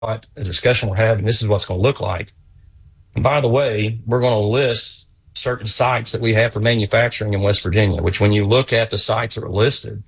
a discussion we're having. This is what's going to look like. And by the way, we're going to list certain sites that we have for manufacturing in West Virginia, which when you look at the sites that are listed,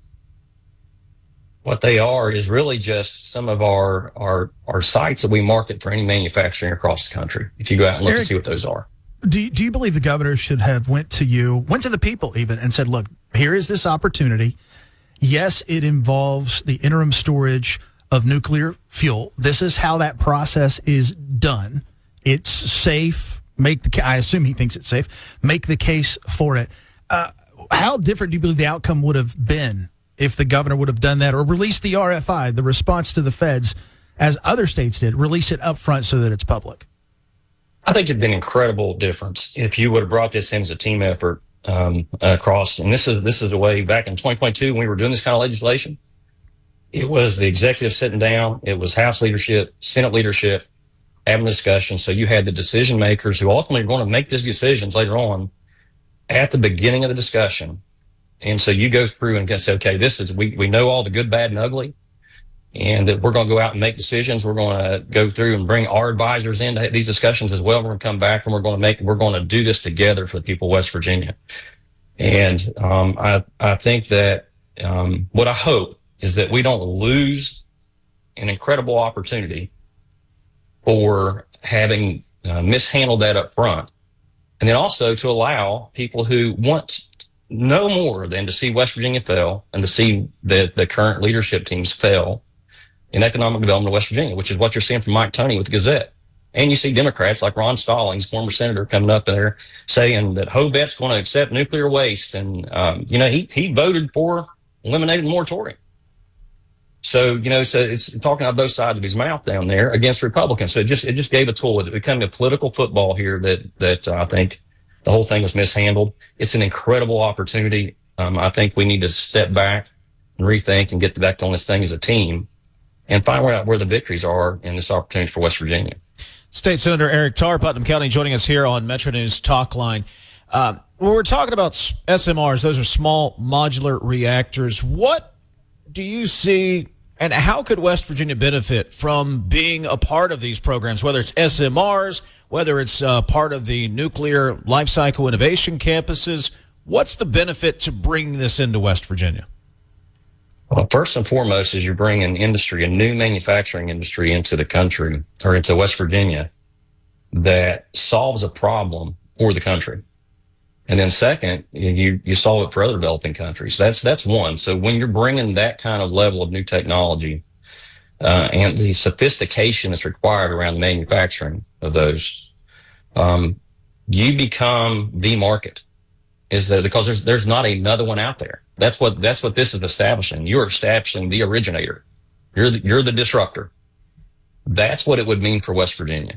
what they are is really just some of our sites that we market for any manufacturing across the country. If you go out and look Eric, and see what those are. Do you believe the governor should have went to the people even, and said, look, here is this opportunity. Yes, it involves the interim storage of nuclear fuel. This is how that process is done. It's safe. I assume he thinks it's safe. Make the case for it. How different do you believe the outcome would have been if the governor would have done that, or released the RFI, the response to the feds, as other states did, release it up front so that it's public? I think it'd been an incredible difference if you would have brought this in as a team effort across. And this is a way back in 2022 when we were doing this kind of legislation. It was the executive sitting down. It was House leadership, Senate leadership having a discussion. So you had the decision makers who ultimately are going to make these decisions later on at the beginning of the discussion. And so you go through and say, okay, we know all the good, bad, and ugly. And that we're going to go out and make decisions. We're going to go through and bring our advisors into these discussions as well. We're going to come back and we're going to do this together for the people of West Virginia. And I think that what I hope is that we don't lose an incredible opportunity for having mishandled that up front. And then also to allow people who want no more than to see West Virginia fail and to see the current leadership teams fail in economic development of West Virginia, which is what you're seeing from Mike Toney with the Gazette. And you see Democrats like Ron Stallings, former senator, coming up there saying that Hobet's going to accept nuclear waste. And, he voted for eliminating the moratorium. So, so it's talking out both sides of his mouth down there against Republicans. So it just gave a tool. It became a political football here that I think the whole thing was mishandled. It's an incredible opportunity. I think we need to step back and rethink and get back on this thing as a team and find out where the victories are in this opportunity for West Virginia. State Senator Eric Tarr, Putnam County, joining us here on Metro News Talk Line. When we're talking about SMRs, those are small modular reactors. What do you see, and how could West Virginia benefit from being a part of these programs, whether it's SMRs, whether it's part of the nuclear life cycle innovation campuses? What's the benefit to bringing this into West Virginia? Well, first and foremost is you bring an industry, a new manufacturing industry into the country or into West Virginia that solves a problem for the country. And then second, you solve it for other developing countries. That's one. So when you're bringing that kind of level of new technology and the sophistication that's required around the manufacturing of those, you become the market. Is that because there's not another one out there. That's what this is establishing. You're establishing the originator. You're the disruptor. That's what it would mean for West Virginia.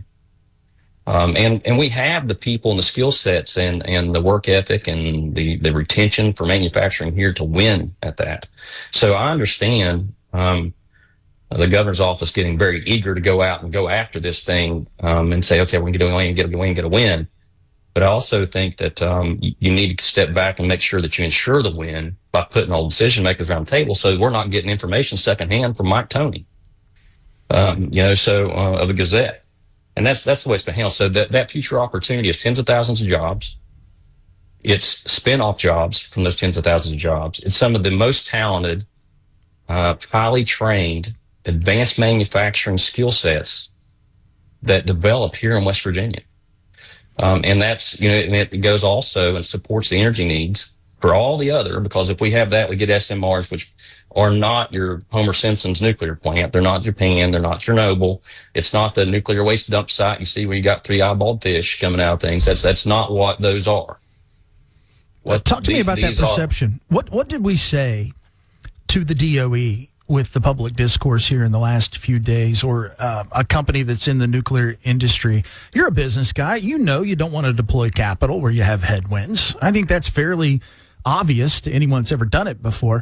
And we have the people and the skill sets and the work ethic and the retention for manufacturing here to win at that. So I understand the governor's office getting very eager to go out and go after this thing and say, okay, we can get a win. But I also think that you need to step back and make sure that you ensure the win by putting all decision makers around the table, so we're not getting information secondhand from Mike Toney, of the Gazette. And that's the way it's been handled. So that future opportunity is tens of thousands of jobs. It's spin-off jobs from those tens of thousands of jobs. It's some of the most talented, highly trained, advanced manufacturing skill sets that develop here in West Virginia. And that's, and it goes also and supports the energy needs for all the other, because if we have that, we get SMRs, which are not your Homer Simpson's nuclear plant. They're not Japan. They're not Chernobyl. It's not the nuclear waste dump site you see where you got three eyeballed fish coming out of things. That's not what those are. Talk to me about that perception. What did we say to the DOE with the public discourse here in the last few days, or a company that's in the nuclear industry? You're a business guy. You know you don't want to deploy capital where you have headwinds. I think that's fairly obvious to anyone that's ever done it before.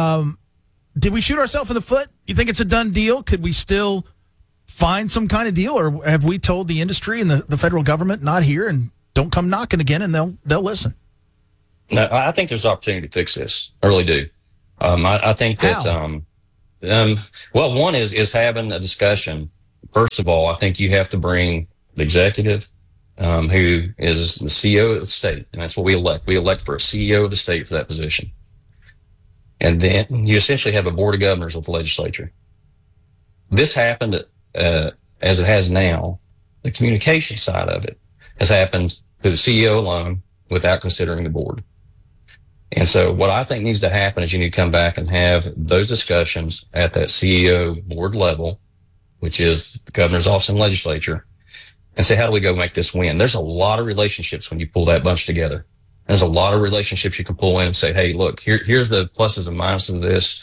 Did we shoot ourselves in the foot? You think it's a done deal? Could we still find some kind of deal, or have we told the industry and the federal government not here and don't come knocking again, and they'll listen? No, I think there's opportunity to fix this. I really do. I think that... How? Well, one is having a discussion first of all, I think you have to bring the executive, who is the CEO of the state, and that's what we elect. We elect for a CEO of the state for that position. And then you essentially have a board of governors with the legislature. This happened as it has now. The communication side of it has happened to the CEO alone without considering the board. And so what I think needs to happen is you need to come back and have those discussions at that CEO board level, which is the governor's office and legislature, and say, how do we go make this win? There's a lot of relationships when you pull that bunch together. There's a lot of relationships you can pull in and say, hey, look, here's the pluses and minuses of this.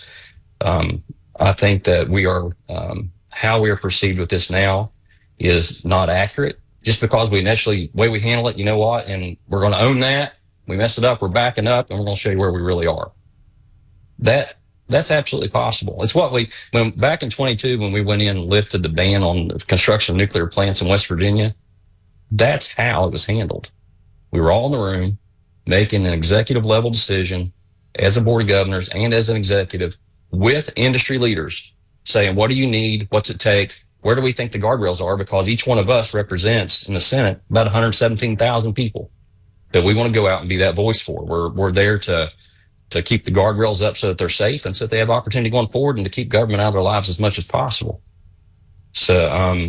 I think that we are, how we are perceived with this now is not accurate. Just because we initially, way we handle it, you know what, and we're going to own that. We messed it up, we're backing up, and we're going to show you where we really are. That's absolutely possible. It's what when back in 22, when we went in and lifted the ban on the construction of nuclear plants in West Virginia, that's how it was handled. We were all in the room making an executive level decision as a board of governors and as an executive with industry leaders saying, what do you need? What's it take? Where do we think the guardrails are? Because each one of us represents in the Senate about 117,000 people that we want to go out and be that voice for. We're there to keep the guardrails up so that they're safe and so that they have opportunity going forward and to keep government out of their lives as much as possible. So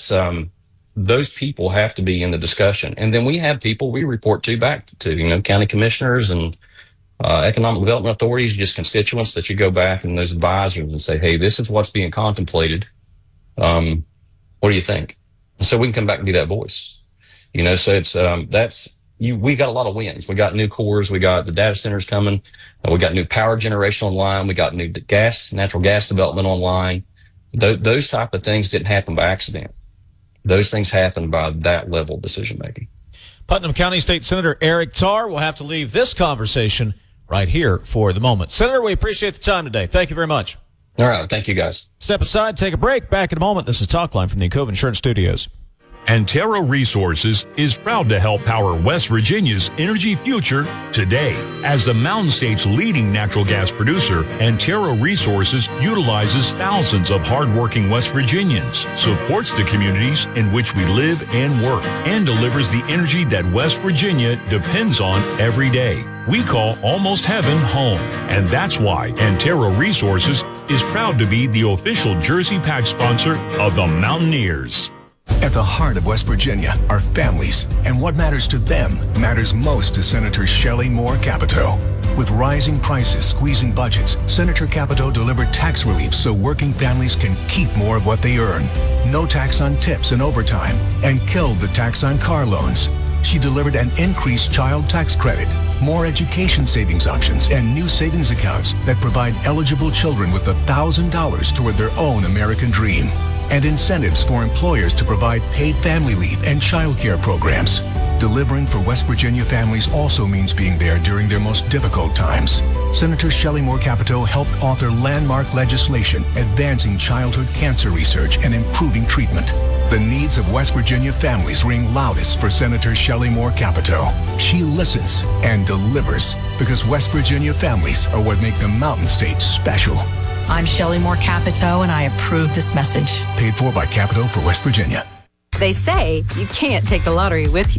those people have to be in the discussion. And then we have people we report back to, county commissioners and economic development authorities, just constituents that you go back and those advisors and say, hey, this is what's being contemplated. What do you think? And so we can come back and be that voice. So it's we got a lot of wins. We got new cores. We got the data centers coming. We got new power generation online. We got new natural gas development online. Those type of things didn't happen by accident. Those things happen by that level of decision making. Putnam County State Senator Eric Tarr will have to leave this conversation right here for the moment. Senator, we appreciate the time today. Thank you very much. All right. Thank you, guys. Step aside, take a break. Back in a moment. This is Talkline from the Cove Insurance Studios. Antero Resources is proud to help power West Virginia's energy future today. As the Mountain State's leading natural gas producer, Antero Resources utilizes thousands of hardworking West Virginians, supports the communities in which we live and work, and delivers the energy that West Virginia depends on every day. We call Almost Heaven home, and that's why Antero Resources is proud to be the official jersey patch sponsor of the Mountaineers. At the heart of West Virginia are families, and what matters to them matters most to Senator Shelley Moore Capito. With rising prices squeezing budgets, Senator Capito delivered tax relief so working families can keep more of what they earn. No tax on tips and overtime, and killed the tax on car loans. She delivered an increased child tax credit, more education savings options, and new savings accounts that provide eligible children with $1,000 toward their own American dream. And incentives for employers to provide paid family leave and child care programs. Delivering for West Virginia families also means being there during their most difficult times. Senator Shelley Moore Capito helped author landmark legislation advancing childhood cancer research and improving treatment. The needs of West Virginia families ring loudest for Senator Shelley Moore Capito. She listens and delivers because West Virginia families are what make the Mountain State special. I'm Shelley Moore Capito, and I approve this message. Paid for by Capito for West Virginia. They say you can't take the lottery with you.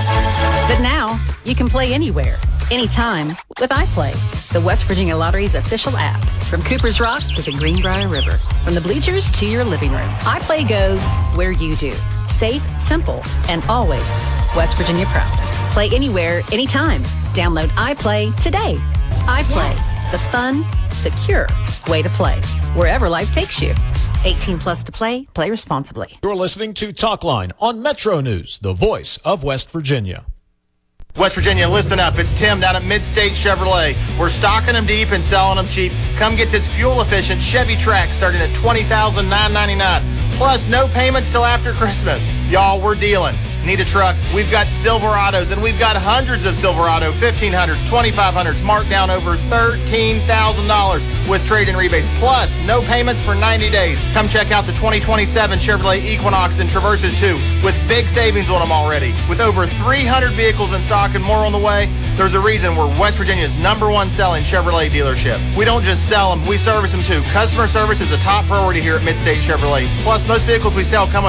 But now, you can play anywhere, anytime with iPlay, the West Virginia Lottery's official app. From Cooper's Rock to the Greenbrier River, from the bleachers to your living room, iPlay goes where you do. Safe, simple, and always West Virginia proud. Play anywhere, anytime. Download iPlay today. iPlay, the fun, secure way to play, wherever life takes you. 18 plus to play responsibly. You're listening to Talkline on Metro News, the voice of West Virginia. West Virginia, listen up. It's Tim down at Mid-State Chevrolet. We're stocking them deep and selling them cheap. Come get this fuel-efficient Chevy Trax starting at $20,999. Plus, no payments till after Christmas. Y'all, we're dealing. Need a truck? We've got Silverados, and we've got hundreds of Silverado 1500s, 2500s marked down over $13,000 with trade-in rebates, plus no payments for 90 days. Come check out the 2027 Chevrolet Equinox and Traverses too, with big savings on them already. With over 300 vehicles in stock and more on the way, there's a reason we're West Virginia's #1 selling Chevrolet dealership. We don't just sell them, we service them too. Customer service is a top priority here at Midstate Chevrolet. Plus, most vehicles we sell come with